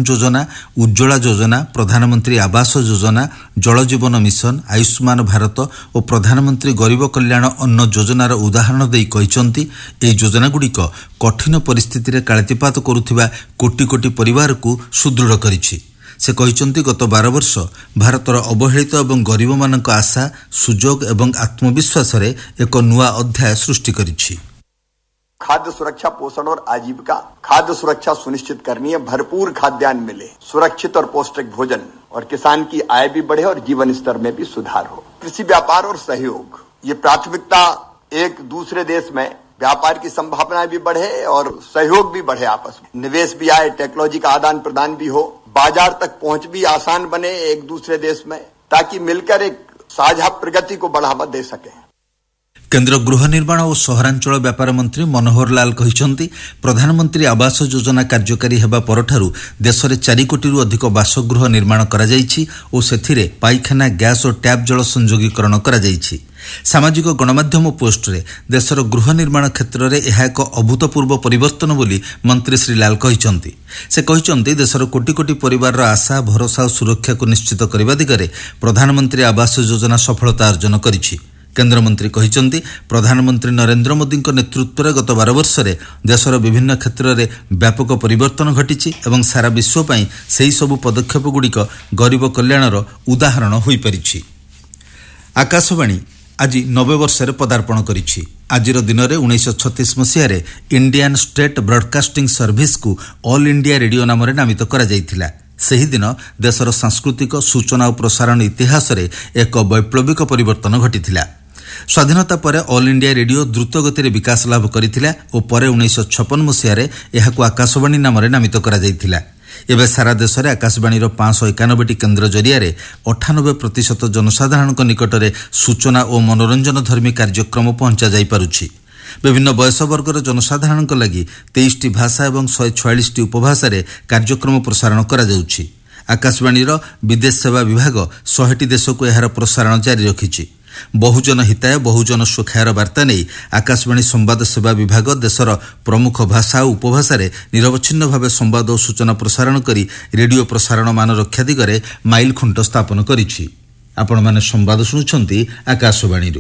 ଯୋଜନା, ଉଜ୍ଜ୍ୱଳା ଯୋଜନା, ପ୍ରଧାନମନ୍ତ୍ରୀ ଆବାସ ଯୋଜନା, ଜଳ ଜୀବନ ମିଶନ, ଆୟୁଷ୍ମାନ ଭାରତ ଓ ପ୍ରଧାନମନ୍ତ୍ରୀ ଗରିବ କଲ୍ୟାଣ ଅନ୍ନ ଯୋଜନାର ଉଦାହରଣ ଦେଇ କହିଛନ୍ତି ଏହି ଯୋଜନାଗୁଡ଼ିକ କଠିନ ପରିସ୍ଥିତିରେ କାଳାତିପାତ କରୁଥିବା କୋଟି କୋଟି ପରିବାରକୁ ସୁଦୃଢ଼ କରିଛି। ସେ କହିଛନ୍ତି ଗତ 12 ବର୍ଷ ଭାରତର ଅବହେଳିତ ଏବଂ ଗରିବମାନଙ୍କ ଆଶା, ସୁଯୋଗ ଏବଂ ଆତ୍ମବିଶ୍ୱାସରେ ଏକ ନୂଆ ଅଧ୍ୟାୟ ସୃଷ୍ଟି କରିଛି। खाद्य सुरक्षा, पोषण और आजीविका। खाद्य सुरक्षा सुनिश्चित करनी है, भरपूर खाद्यान्न मिले, सुरक्षित और पौष्टिक भोजन, और किसान की आय भी बढ़े और जीवन स्तर में भी सुधार हो। कृषि व्यापार और सहयोग, ये प्राथमिकता एक दूसरे देश में व्यापार की संभावनाएं भी बढ़े और सहयोग भी बढ़े, आपस में निवेश भी आए, टेक्नोलॉजी का आदान प्रदान भी हो, बाजार तक पहुंच भी आसान बने एक दूसरे देश में, ताकि मिलकर एक साझा प्रगति को बढ़ावा दे सके। केन्द्र गृह निर्माण और सहरांचल व्यापार मंत्री मनोहर लाल कहिसंती प्रधानमंत्री आवास योजना कार्यकारी हेबा परठारु देश में 4 कोटी अधिक बासगृह निर्माण करा जायछि और सेथिरे पाइखाना, गैस और टैप जल संयोगीकरण करा जायछि। सामाजिक गणमाध्यम पोस्टरे देशर गृह निर्माण क्षेत्र में यह एक अभूतपूर्व परिवर्तन बोली मंत्री श्री लाल कहिसंती। से कहिसंती देशर कोटी कोटी परिवार आशा, भरोसा और सुरक्षा को निश्चित करने दिगरे प्रधानमंत्री आवास योजना सफलता अर्जन करिछि। केन्द्रमंत्री कहिसंती प्रधानमंत्री नरेंद्र मोदी नेतृत्व में गत 12 वर्ष में देशर विभिन्न क्षेत्र में व्यापक परिवर्तन घटिछि एवं सारा विश्व पई सेही सबु पदक्षेप गुड़िक गरीब कल्याणर उदाहरण होई परिछि। आकाशवाणी आज 90 वर्ष पदार्पण करिछि। आजिर दिन में 1936 मसीह इंडियन स्टेट ब्रॉडकास्टिंग सर्विस को ऑल इंडिया रेडियो नाम नामित करा जायथिला। सही दिन देशर सांस्कृतिक सूचना और प्रसारण इतिहास रे एक वैप्लविक परिवर्तन घटिथिला। स्वाधीनता पर ऑल इंडिया रेडियो द्रुत गति विकास लाभ करथिला और पर 1956 मसीह यहां आकाशवाणी नाम नामित करा जायथिला। एवं सारा देश में आकाशवाणी 591 केन्द्र जरिया 98% जनसाधारण निकट में सूचना और मनोरंजन धर्मी कार्यक्रम पहुंचा जाई पारुछि। विभिन्न वयस वर्गर जनसाधारण लगी 23 भाषा और 146 उपभाषा कार्यक्रम प्रसारण करा जाउछि। आकाशवाणी विदेश सेवा विभाग 100 देश को यार प्रसारण जारी रखिछि। बहुजन हिताय बहुजन सुखायर वार्ता नहीं आकाशवाणी संवाद सेवा विभाग देशर प्रमुख भाषा और उपभाषा निरवच्छिन्न भाव संवाद और सूचना प्रसारण करी रेडियो प्रसारण मान रक्षा दिगरे माइल खुंट स्थापन करिछि। आपण माने संवाद सुनुछंती आकाशवाणी।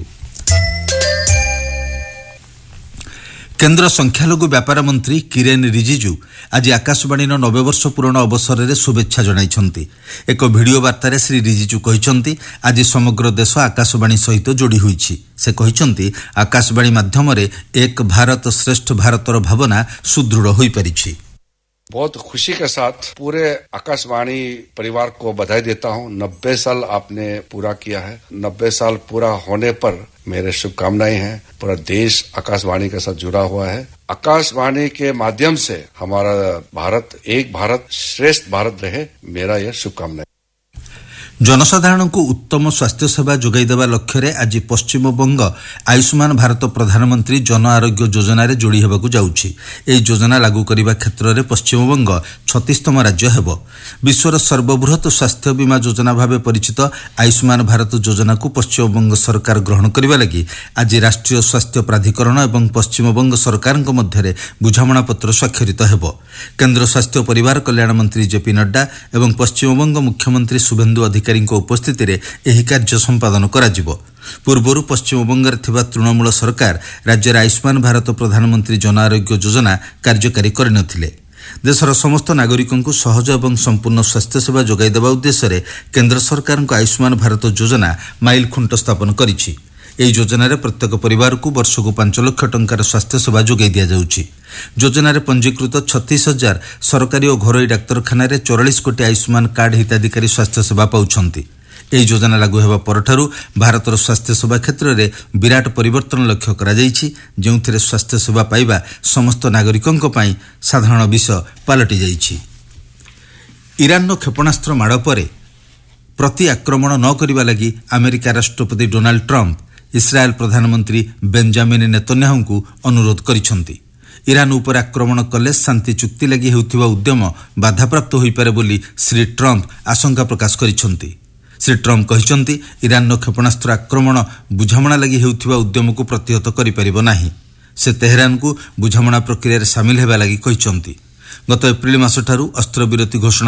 केन्द्र संख्यालघु व्यापार मंत्री किरेन रिजिजू आज आकाशवाणी 90 वर्ष पूर्ण अवसर में शुभेच्छा जणाइछंती। एक भिडियो वार्ता श्री रिजिजू कहिसंती आज समग्र देश आकाशवाणी सहित जोड़ी होईछि। से कहिसंती आकाशवाणी माध्यम एक भारत श्रेष्ठ भारतर भावना सुदृढ़ होई परिछि। बहुत खुशी के साथ पूरे आकाशवाणी परिवार को बधाई देता हूं। 90 साल आपने पूरा किया है। 90 साल पूरा होने पर मेरे शुभकामनाएं हैं। पूरा देश आकाशवाणी के साथ जुड़ा हुआ है। आकाशवाणी के माध्यम से हमारा भारत एक भारत श्रेष्ठ भारत रहे, मेरा यह शुभकामनाएं। जनसाधारण को उत्तम स्वास्थ्य सेवा जोगाई देवा लक्ष्य आज पश्चिमबंग आयुष्मान भारत प्रधानमंत्री जन आरोग्य योजना रे जोड़ी हेबाकु जाउछि। एही योजना लागू करिबा क्षेत्र में पश्चिमबंग 36तम राज्य हेबो। विश्वर सर्वबृहत स्वास्थ्य बीमा योजना भाव परिचित आयुष्मान भारत योजना को पश्चिमबंग सरकार ग्रहण करने लगी आज राष्ट्रीय स्वास्थ्य प्राधिकरण एवं पश्चिमबंग सरकार मध्य बुझामणा पत्र स्वाक्षरित हेबो। केन्द्र स्वास्थ्य परिवार कल्याण मंत्री जेपी नड्डा एवं पश्चिमबंग मुख्यमंत्री शुभेन्दु अधिकारी उपस्थिति रे एही कार्य संपादन कराजिबो। पूर्वरु पश्चिमबंग तृणमूल सरकार राज्य आयुष्मान भारत प्रधानमंत्री जन आरोग्य योजना कार्यकारी करनथिले। देशर समस्त नागरिकों को सहज एवं संपूर्ण स्वास्थ्य सेवा जोगाई देवा उद्देश्य केन्द्र सरकार आयुष्मान भारत योजना माइल खुंट स्थापन करिछि। एही योजना रे प्रत्येक परिवार को वर्ष को 5 लाख टंकार स्वास्थ्य सेवा जोगाई दिया जाउछि। योजना रे पंजीकृत 36,000 सरकारी और घरोई डाक्तरखाना 44 कोटी आयुष्मान कार्ड हिताधिकारी स्वास्थ्य सेवा पाउछंती। एही योजना लागू हेबा परठारु भारतर स्वास्थ्य सेवा क्षेत्र में विराट परिवर्तन लक्ष्य करा जाइछि, जेउथिरे स्वास्थ्य सेवा पाइबा समस्त नागरिकों पई साधारण विषय पलटि जाइछि। ईरान क्षेपणास्त्र माड़ पर प्रति आक्रमण न करने लगी अमेरिका राष्ट्रपति डोनाल्ड ट्रंप इस्राएल प्रधानमंत्री बेंजामिन नेतन्याहू को अनुरोध करिसंती। ईरान उपर आक्रमण कले शांति चुक्ति लगी हेउथिबा उद्यम बाधाप्राप्त होई पारे बोली श्री ट्रंप आशंका प्रकाश करिसंती। श्री ट्रंप कहिसंती ईरान क्षेपणास्त्र आक्रमण बुझामणा लगी हेउथिबा उद्यम को प्रतिहत करि परिबो नाही। से तेहरान को बुझामणा प्रक्रिया रे शामिल हेबा लगी कहिसंती। गत एप्रिल मासठारु अस्त्रविरति घोषणा